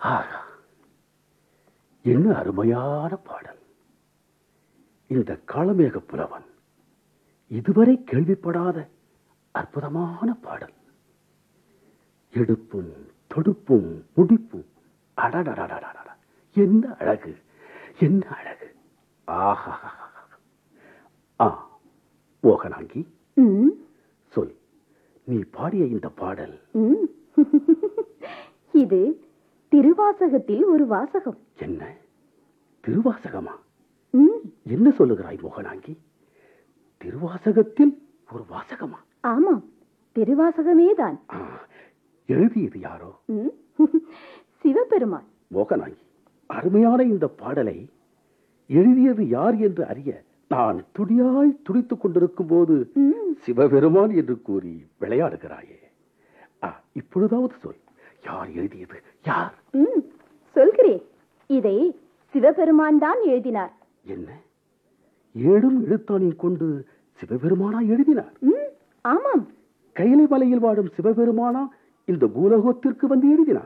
ஆகா, என்ன அருமையான பாடல்! இந்த காளமேக புலவன் இதுவரை கேள்விப்படாத அற்புதமான பாடல். எடுப்பும் தொடுப்பும் முடிப்பும், அடடடடடட, என்ன அழகு, என்ன அழகு! ஆஹா! மோகனாங்கி, சொல், நீ பாடிய இந்த பாடல் இது திருவாசகத்தில் ஒரு வாசகம். என்ன திருவாசகமா? என்ன சொல்லுகிறாய் மோகனாங்கி? திருவாசகத்தில் ஒரு வாசகமா? ஆமாம், திருவாசகமேதான். எழுதியது யாரோ? சிவபெருமான். மோகனாங்கி, அருமையான இந்த பாடலை எழுதியது யார் என்று அறிய நான் துடியாய் துடித்துக் கொண்டிருக்கும் போது சிவபெருமான் என்று கூறி விளையாடுகிறாயே. இப்பொழுதாவது சொல், யார் எழுதியது? யார்? சொல்கிறேன். இதை சிவபெருமான் தான் எழுதினார். என்ன, 7 எழுத்தாணின் கொண்டு சிவபெருமானா எழுதினார்? ஆமாம். கைலை மலையில் வாழும் சிவபெருமானா இந்த பூலோகத்திற்கு வந்து எழுதினார்?